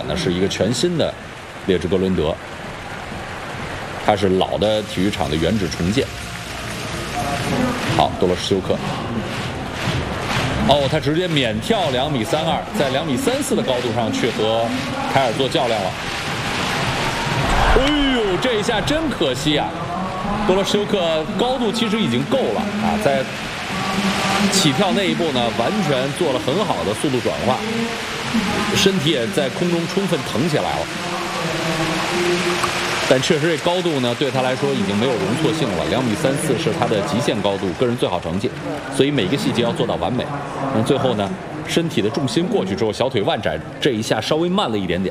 呢是一个全新的列支哥伦德，它是老的体育场的原址重建。好，多罗什修克。他直接免跳2.32米，在2.34米的高度上去和凯尔做较量了。哎呦，这一下真可惜啊！多罗什修克高度其实已经够了啊，在起跳那一步呢，完全做了很好的速度转化，身体也在空中充分腾起来了。但确实这高度呢，对他来说已经没有容错性了。2.34米是他的极限高度，个人最好成绩，所以每个细节要做到完美。那最后呢，身体的重心过去之后，小腿腕展这一下稍微慢了一点点。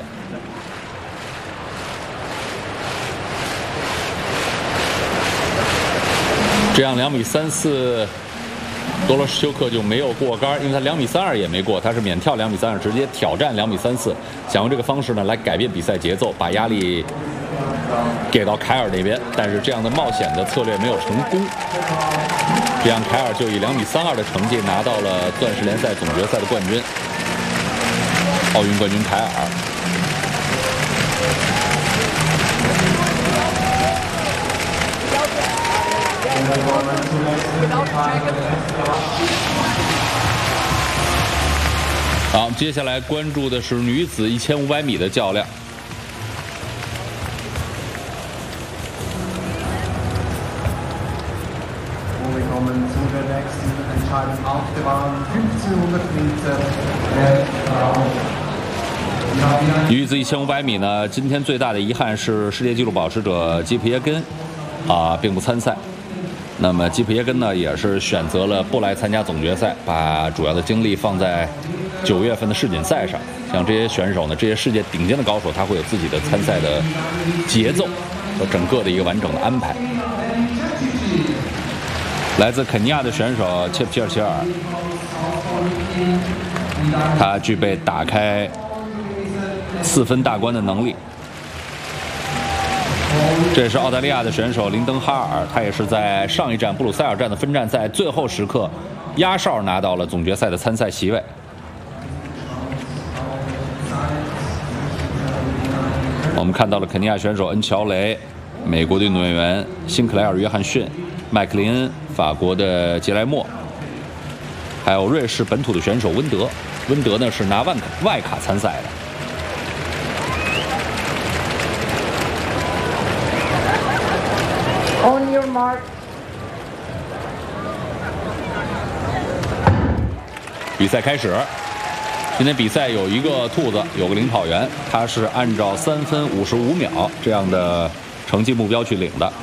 这样2.34米，多罗什修克就没有过杆，因为他2.32米也没过，他是免跳2.32米，直接挑战2.34米，想用这个方式呢来改变比赛节奏，把压力给到凯尔那边。但是这样的冒险的策略没有成功，这样凯尔就以2.32米的成绩拿到了钻石联赛总决赛的冠军，奥运冠军凯尔。好，接下来关注的是女子1500米的较量。女子1500米呢，今天最大的遗憾是世界纪录保持者基普耶根并不参赛。那么基普耶根呢，也是选择了不来参加总决赛，把主要的精力放在9月份的世锦赛上。像这些选手呢，这些世界顶尖的高手，他会有自己的参赛的节奏和整个的一个完整的安排。来自肯尼亚的选手切普切尔齐尔，他具备打开4分大关的能力。这是澳大利亚的选手林登哈尔，他也是在上一站布鲁塞尔站的分站赛最后时刻压哨拿到了总决赛的参赛席位。我们看到了肯尼亚选手恩乔雷，美国的运动员辛克莱尔约翰逊，麦克林恩，法国的杰莱默，还有瑞士本土的选手温德。温德呢是拿外卡参赛的。 On your mark. 比赛开始。今天比赛有一个兔子，有个领跑员，他是按照3分55秒这样的成绩目标去领的。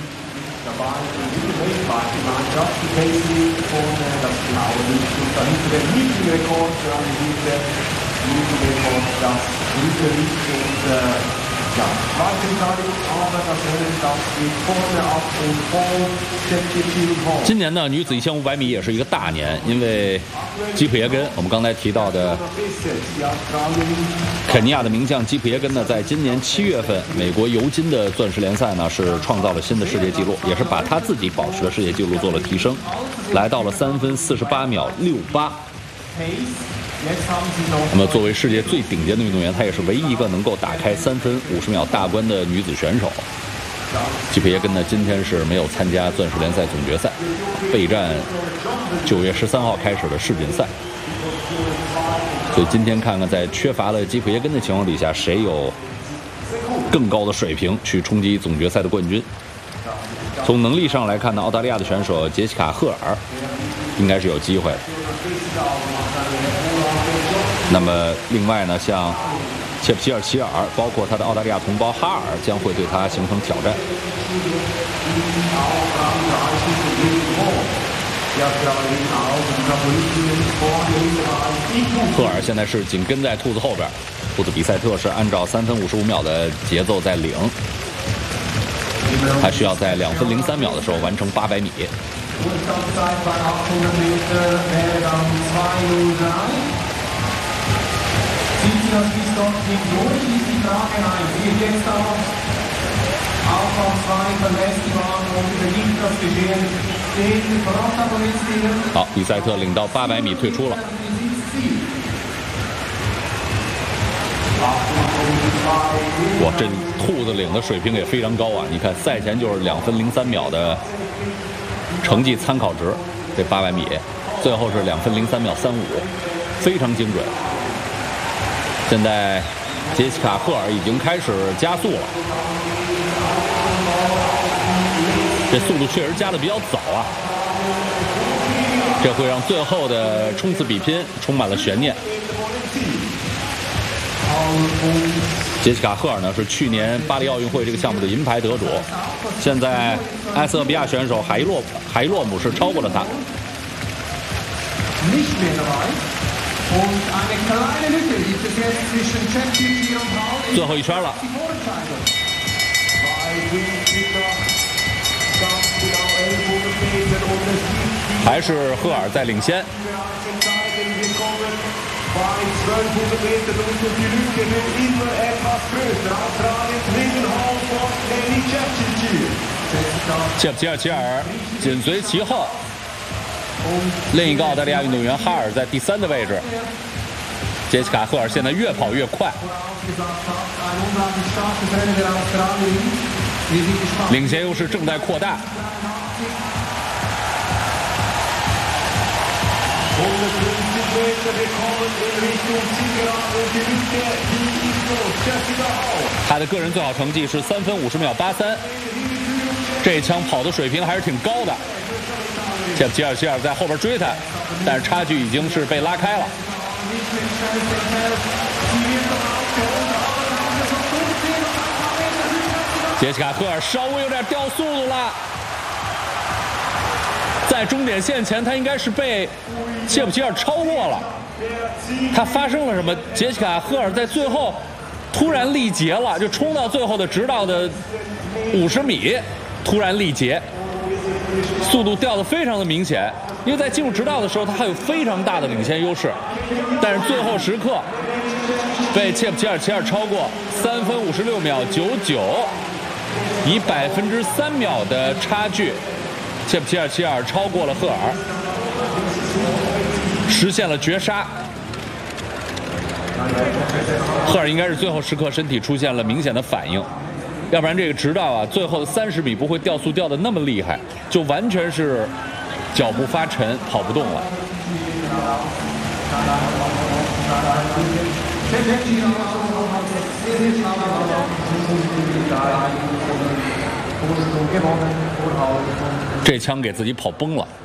今年呢，女子1500米也是一个大年，因为基普耶根，我们刚才提到的肯尼亚的名将基普耶根呢，在今年7月份美国尤金的钻石联赛呢，是创造了新的世界纪录，也是把他自己保持的世界纪录做了提升，来到了3分48秒68。那么作为世界最顶尖的运动员，她也是唯一一个能够打开3分50秒大关的女子选手。基普耶根呢，今天是没有参加钻石联赛总决赛，备战9月13号开始的世锦赛。所以今天看看，在缺乏了基普耶根的情况底下，谁有更高的水平去冲击总决赛的冠军？从能力上来看呢，澳大利亚的选手杰西卡·赫尔应该是有机会的。那么另外呢，像切普切尔齐尔，包括他的澳大利亚同胞哈尔，将会对他形成挑战。赫尔现在是紧跟在兔子后边，兔子比赛特是按照3分55秒的节奏在领，他需要在2分03秒的时候完成800米。好，比赛特领到800米退出了。 哇，这兔子岭的水平也非常高啊！你看赛前就是2分03秒的成绩参考值，这800米，最后是2分03秒35，非常精准。现在杰西卡·赫尔已经开始加速了，这速度确实加的比较早啊，这会让最后的冲刺比拼充满了悬念。杰西卡·赫尔呢是去年巴黎奥运会这个项目的银牌得主，现在埃塞俄比亚选手海伊洛姆是超过了他。最后一圈了，还是赫尔在领先。切普齐尔紧随其后，另一个澳大利亚运动员哈尔在第3的位置。杰西卡·赫尔现在越跑越快，领先优势正在扩大。他的个人最好成绩是3分50秒83，这一枪跑的水平还是挺高的。切普齐尔在后边追他，但是差距已经是被拉开了。杰西卡·赫尔稍微有点掉速度了，在终点线前他应该是被切普齐尔超过了。他发生了什么？杰西卡·赫尔在最后突然力竭了，就冲到最后的直道的50米，突然力竭，速度掉得非常的明显。因为在进入直道的时候，他还有非常大的领先优势，但是最后时刻被切普齐尔超过，3分56秒99，以3%秒的差距，切普齐尔超过了赫尔，实现了绝杀。赫尔应该是最后时刻身体出现了明显的反应，要不然这个直道啊，最后的30米不会掉速掉的那么厉害，就完全是脚步发沉，跑不动了。这枪给自己跑崩了。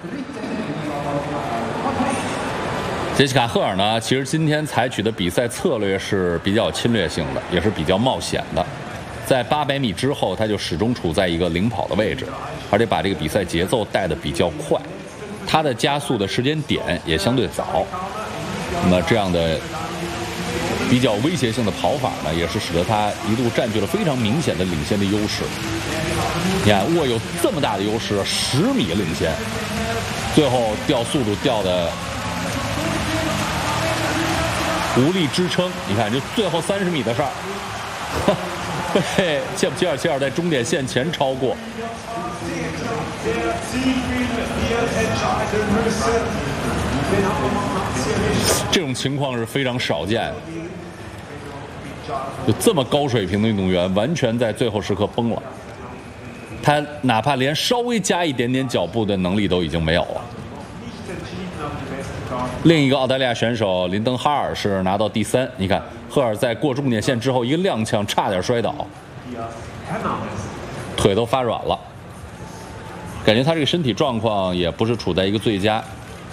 杰西卡·赫尔呢，其实今天采取的比赛策略是比较侵略性的，也是比较冒险的。在800米之后，他就始终处在一个领跑的位置，而且把这个比赛节奏带得比较快，他的加速的时间点也相对早。那么这样的比较威胁性的跑法呢，也是使得他一度占据了非常明显的领先的优势。你看，握有这么大的优势，10米领先，最后掉速度掉的无力支撑。你看，就最后30米的事儿，被切普齐尔在终点线前超过。这种情况是非常少见，就这么高水平的运动员完全在最后时刻崩了，他哪怕连稍微加一点点脚步的能力都已经没有了。另一个澳大利亚选手林登哈尔是拿到第3，你看赫尔在过终点线之后一个踉跄，差点摔倒，腿都发软了，感觉他这个身体状况也不是处在一个最佳。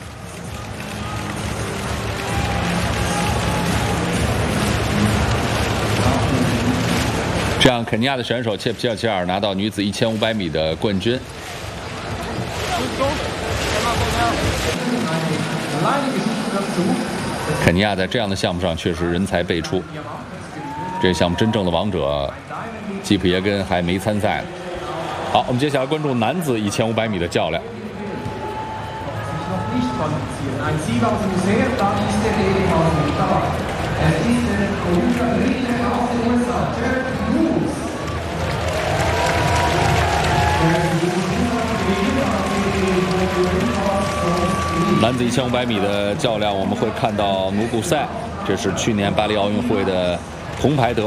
这样，肯尼亚的选手切普齐尔拿到女子1500米的冠军。肯尼亚在这样的项目上确实人才辈出，这项目真正的王者基普耶根还没参赛呢。好，我们接下来关注男子1500米的较量。男子1500米的较量，我们会看到努古塞，这是去年巴黎奥运会的铜牌得